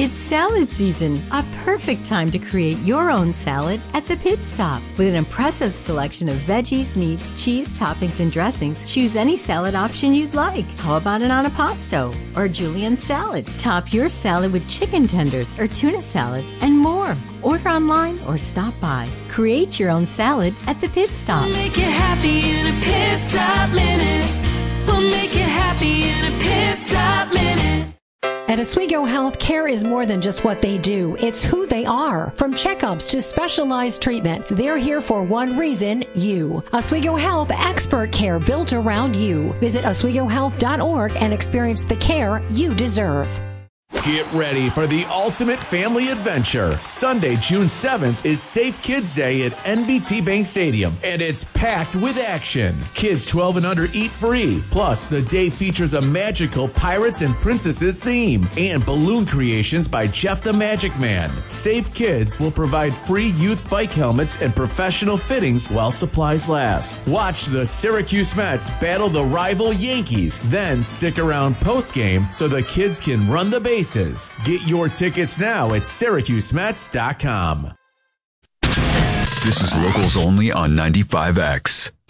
It's salad season, a perfect time to create your own salad at the Pit Stop. With an impressive selection of veggies, meats, cheese, toppings, and dressings, choose any salad option you'd like. How about an antipasto or julienne salad? Top your salad with chicken tenders or tuna salad and more. Order online or stop by. Create your own salad at the Pit Stop. We'll make you happy in a Pit Stop Minute. We'll make you happy in a Pit Stop Minute. At Oswego Health, care is more than just what they do. It's who they are. From checkups to specialized treatment, they're here for one reason, you. Oswego Health, expert care built around you. Visit OswegoHealth.org and experience the care you deserve. Get ready for the ultimate family adventure. Sunday, June 7th is Safe Kids Day at NBT Bank Stadium, and it's packed with action. Kids 12 and under eat free. Plus, the day features a magical Pirates and Princesses theme and balloon creations by Jeff the Magic Man. Safe Kids will provide free youth bike helmets and professional fittings while supplies last. Watch the Syracuse Mets battle the rival Yankees. Then stick around post-game so the kids can run the bases. Get your tickets now at SyracuseMets.com. This is Locals Only on 95X.